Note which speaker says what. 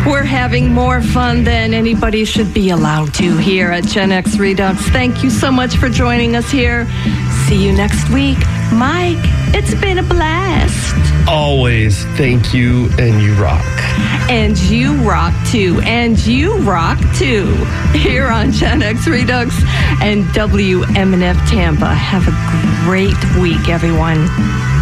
Speaker 1: We're having more fun than anybody should be allowed to here at Gen X Redux. Thank you so much for joining us here. See you next week. Mike, it's been a blast.
Speaker 2: Always. Thank you, and you rock.
Speaker 1: And you rock too. And you rock too. Here on Gen X Redux and WMNF Tampa. Have a great week, everyone.